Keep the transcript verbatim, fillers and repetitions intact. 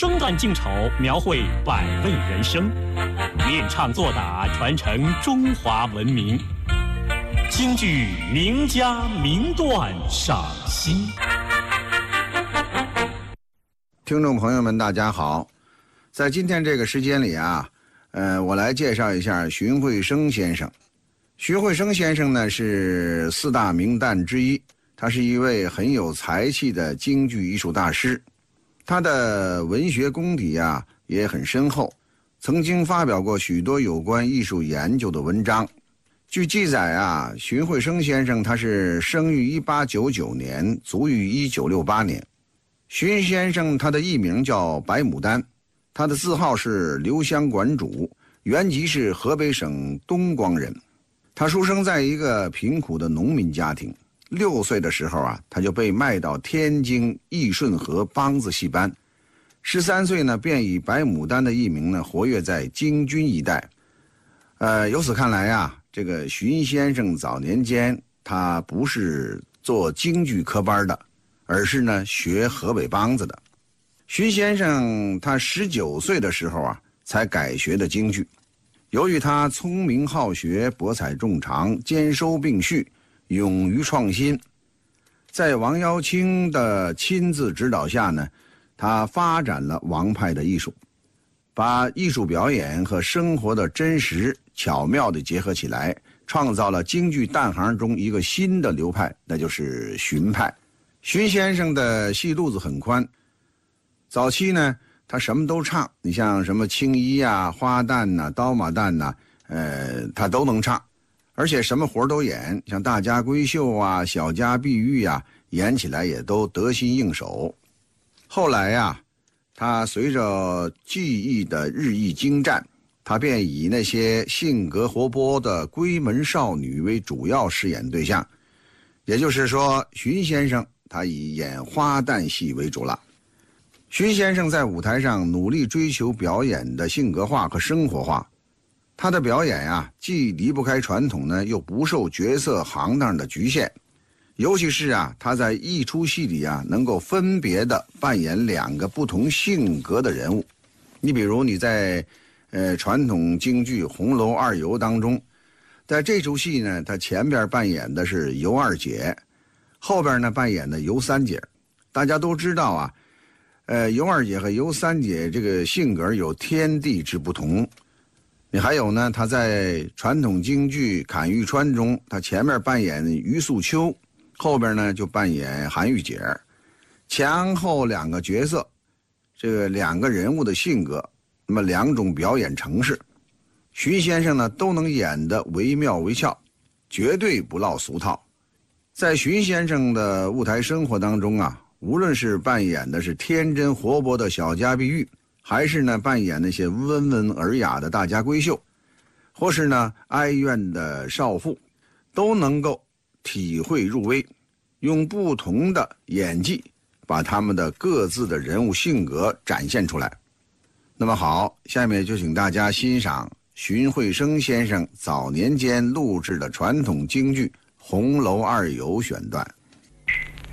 生旦净丑，描绘百味人生，练唱作打，传承中华文明。京剧名家名段赏析。 听众朋友们，大家好，在今天这个时间里啊，呃，我来介绍一下荀慧生先生。荀慧生先生呢是四大名旦之一，他是一位很有才气的京剧艺术大师，他的文学功底啊也很深厚，曾经发表过许多有关艺术研究的文章。据记载啊，荀慧生先生他是生于一八九九年，卒于一九六八年。荀先生他的艺名叫白牡丹，他的字号是留香馆主，原籍是河北省东光人。他出生在一个贫苦的农民家庭，六岁的时候啊，他就被卖到天津义顺河梆子戏班。十三岁呢，便以白牡丹的艺名呢，活跃在京军一带。呃，由此看来啊，这个荀先生早年间他不是做京剧科班的，而是呢学河北梆子的。荀先生他十九岁的时候啊，才改学的京剧。由于他聪明好学，博采众长，兼收并蓄，勇于创新，在王耀卿的亲自指导下呢，他发展了王派的艺术，把艺术表演和生活的真实巧妙地结合起来，创造了京剧旦行中一个新的流派，那就是荀派。荀先生的戏路子很宽，早期呢他什么都唱，你像什么青衣啊、花旦呐、刀马旦呐、呃，他都能唱，而且什么活都演，像大家闺秀啊、小家碧玉啊，演起来也都得心应手。后来呀、啊，他随着技艺的日益精湛，他便以那些性格活泼的闺门少女为主要饰演对象，也就是说，荀先生他以演花旦戏为主了。荀先生在舞台上努力追求表演的性格化和生活化，他的表演啊，既离不开传统呢，又不受角色行当的局限。尤其是啊，他在一出戏里啊，能够分别的扮演两个不同性格的人物。你比如你在呃传统京剧《红楼二游》当中，在这出戏呢，他前边扮演的是尤二姐，后边呢扮演的尤三姐。大家都知道啊，呃，尤二姐和尤三姐这个性格有天地之不同。你还有呢，他在传统京剧《砍玉川》中，他前面扮演于素秋，后边呢就扮演韩玉姐，前后两个角色，这个两个人物的性格，那么两种表演程式，荀先生呢都能演得惟妙惟肖，绝对不落俗套。在荀先生的舞台生活当中啊，无论是扮演的是天真活泼的小家碧玉，还是呢扮演那些温文尔雅的大家闺秀，或是呢哀怨的少妇，都能够体会入微，用不同的演技把他们的各自的人物性格展现出来。那么好，下面就请大家欣赏荀慧生先生早年间录制的传统京剧《红楼二游》选段。